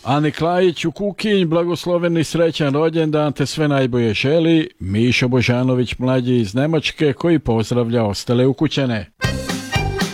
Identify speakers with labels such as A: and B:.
A: Ani Klajić u Kukinj, blagosloven i srećan rođendan te sve najbolje želi Mišo Božanović mlađi iz Nemačke koji pozdravlja ostale ukućane.